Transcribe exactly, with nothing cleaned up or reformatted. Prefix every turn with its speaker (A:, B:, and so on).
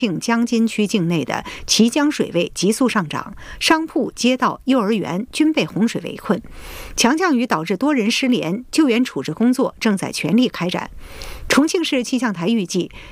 A: 庆江津区境内的綦江水位急速上涨，商铺、街道、幼儿园均被洪水围困。强降雨导致多人失联，救援处置工作正在全力开展。重庆市气象台预计，